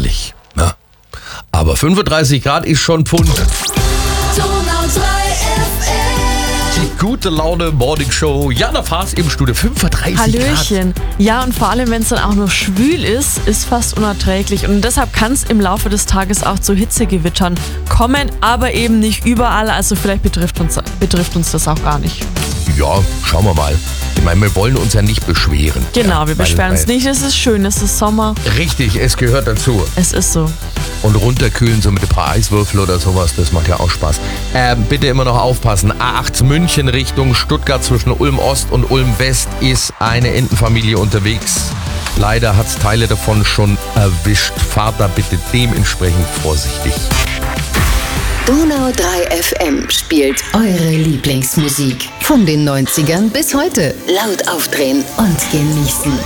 herrlich. Ja. Aber 35 Grad ist schon Pfund. Die gute Laune Morning Show. Jana Faas im Studio. 35 Hallöchen. Grad. Ja, und vor allem, wenn es dann auch noch schwül ist fast unerträglich. Und deshalb kann es im Laufe des Tages auch zu Hitzegewittern kommen, aber eben nicht überall. Also vielleicht betrifft uns das auch gar nicht. Ja, schauen wir mal. Ich meine, wir wollen uns ja nicht beschweren. Genau, wir beschweren uns nicht. Es ist schön, es ist Sommer. Richtig, es gehört dazu. Es ist so. Und runterkühlen, so mit ein paar Eiswürfel oder sowas, das macht ja auch Spaß. Bitte immer noch aufpassen. A8 München Richtung Stuttgart zwischen Ulm Ost und Ulm West ist eine Entenfamilie unterwegs. Leider hat es Teile davon schon erwischt. Fahrt da bitte dementsprechend vorsichtig. Donau 3 FM spielt eure Lieblingsmusik. Von den 90ern bis heute. Laut aufdrehen und genießen.